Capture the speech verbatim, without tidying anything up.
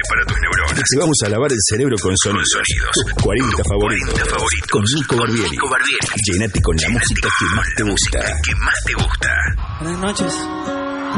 para tus neuronas. Te vamos a lavar el cerebro con sonidos. Con sonidos. Tus cuarenta favoritos. cuarenta favoritos. Con Nico Barbieri. Nico Barbieri. Llénate con la Llénate música con que más te la gusta. música que más te gusta. Buenas noches.